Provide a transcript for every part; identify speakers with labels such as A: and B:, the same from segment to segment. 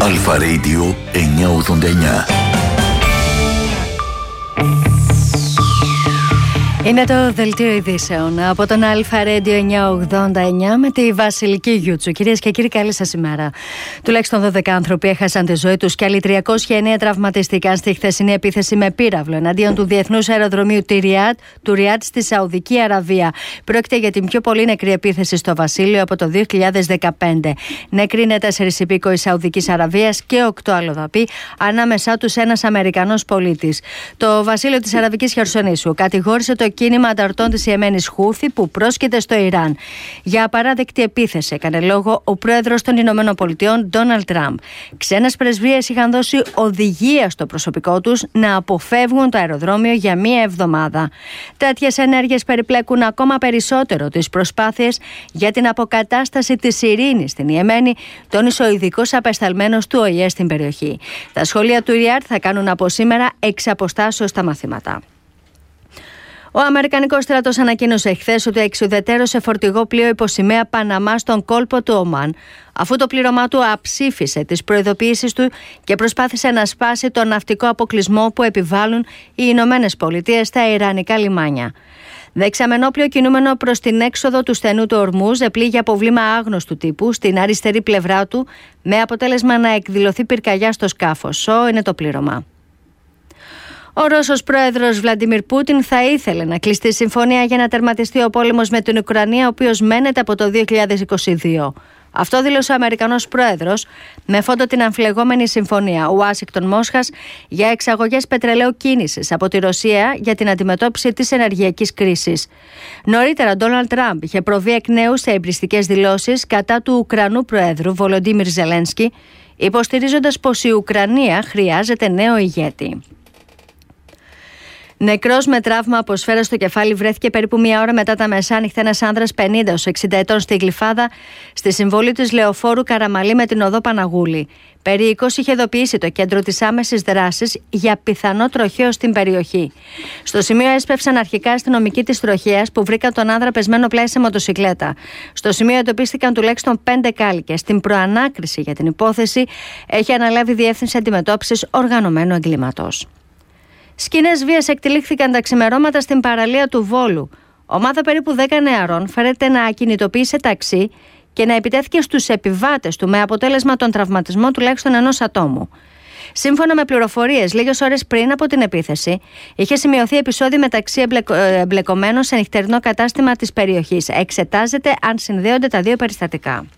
A: Αλφα Radio 989.
B: Είναι το δελτίο ειδήσεων από τον Αλφα Radio 989 με τη Βασιλική Γιούτσου. Κυρίες και κύριοι, καλή σας ημέρα. Τουλάχιστον 12 άνθρωποι έχασαν τη ζωή τους και άλλοι 309 τραυματιστήκαν στη χθεσινή επίθεση με πύραυλο εναντίον του διεθνούς αεροδρομίου του Ριάντ στη Σαουδική Αραβία. Πρόκειται για την πιο πολύ νεκρή επίθεση στο Βασίλειο από το 2015. Νεκροί είναι 4 υπήκοοι Σαουδικής Αραβίας και 8 αλλοδαποί, ανάμεσά τους ένας Αμερικανός πολίτης. Το Βασίλειο της Αραβικής Χερσονήσου κατηγόρησε το κίνημα ανταρτών της Ιεμένης Χούθη που πρόσκειται στο Ιράν. Για απαράδεκτη επίθεση έκανε λόγο ο πρόεδρος των Ηνωμένων Πολιτειών, Ντόναλντ Τραμπ. Ξένες πρεσβείες είχαν δώσει οδηγία στο προσωπικό τους να αποφεύγουν το αεροδρόμιο για μία εβδομάδα. Τέτοιες ενέργειες περιπλέκουν ακόμα περισσότερο τις προσπάθειες για την αποκατάσταση της ειρήνης στην Ιεμένη, τόνισε ο ειδικός απεσταλμένος του ΟΗΕ στην περιοχή. Τα σχολεία του Ριάντ θα κάνουν από σήμερα εξ αποστάσεως τα μαθήματα. Ο Αμερικανικός στρατός ανακοίνωσε χθες ότι εξουδετέρωσε φορτηγό πλοίο υποσημαία Παναμά στον κόλπο του Ομάν, αφού το πλήρωμά του αψήφισε τις προειδοποιήσεις του και προσπάθησε να σπάσει τον ναυτικό αποκλεισμό που επιβάλλουν οι Ηνωμένες Πολιτείες στα ιρανικά λιμάνια. Δεξαμενόπλοιο κινούμενο προς την έξοδο του στενού του Ορμούζ επλήγει από βλήμα άγνωστου τύπου στην αριστερή πλευρά του, με αποτέλεσμα να εκδηλωθεί πυρκαγιά στο σκάφος. Είναι το πλήρωμα. Ο Ρώσος πρόεδρος Βλαντιμίρ Πούτιν θα ήθελε να κλειστεί συμφωνία για να τερματιστεί ο πόλεμος με την Ουκρανία, ο οποίος μένεται από το 2022. Αυτό δήλωσε ο Αμερικανός πρόεδρος με φόντο την αμφιλεγόμενη συμφωνία Ουάσιγκτον-Μόσχας για εξαγωγές πετρελαίου κίνησης από τη Ρωσία για την αντιμετώπιση της ενεργειακής κρίσης. Νωρίτερα, ο Ντόναλντ Τραμπ είχε προβεί εκ νέου σε εμπριστικές δηλώσεις κατά του Ουκρανού πρόεδρου Βολοντίμιρ Ζελένσκι, υποστηρίζοντας πως η Ουκρανία χρειάζεται νέο ηγέτη. Νεκρός με τραύμα από σφαίρα στο κεφάλι βρέθηκε περίπου μία ώρα μετά τα μεσάνυχτα ένας άνδρας 50-60 ετών στη Γλυφάδα, στη συμβολή της λεωφόρου Καραμαλή με την οδό Παναγούλη. Περιοικός είχε ειδοποιήσει το κέντρο της άμεσης δράσης για πιθανό τροχαίο στην περιοχή. Στο σημείο έσπευσαν αρχικά αστυνομικοί της τροχέας που βρήκαν τον άνδρα πεσμένο πλάι σε μοτοσικλέτα. Στο σημείο εντοπίστηκαν τουλάχιστον 5 κάλικες. Στην προανάκριση για την υπόθεση έχει αναλάβει η Διεύθυνση Αντιμετώπισης Οργανωμένου Εγκλήματος. Σκηνές βίας εκτελήχθηκαν τα ξημερώματα στην παραλία του Βόλου. Ομάδα περίπου 10 νεαρών φέρεται να ακινητοποίησε ταξί και να επιτέθηκε στους επιβάτες του με αποτέλεσμα τον τραυματισμό τουλάχιστον ενός ατόμου. Σύμφωνα με πληροφορίες, λίγες ώρες πριν από την επίθεση, είχε σημειωθεί επεισόδιο μεταξύ εμπλεκομένων σε νυχτερινό κατάστημα της περιοχής. Εξετάζεται αν συνδέονται τα δύο περιστατικά.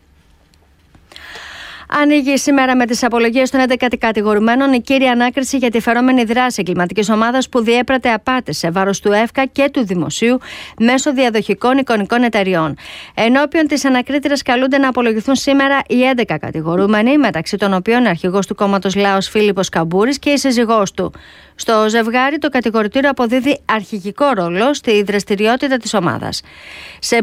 B: Ανοίγει σήμερα με τις απολογίες των 11 κατηγορουμένων η κύρια ανάκριση για τη φερόμενη δράση εγκληματικής ομάδας που διέπρατε απάτες σε βάρος του ΕΦΚΑ και του Δημοσίου μέσω διαδοχικών εικονικών εταιριών. Ενώπιον της ανακρίτηρας καλούνται να απολογηθούν σήμερα οι 11 κατηγορούμενοι, μεταξύ των οποίων ο αρχηγός του κόμματος Λάος Φίλιππος Καμπούρης και η σύζυγός του. Στο ζευγάρι, το κατηγορητήριο αποδίδει αρχηγικό ρόλο στη δραστηριότητα της ομάδας. Σε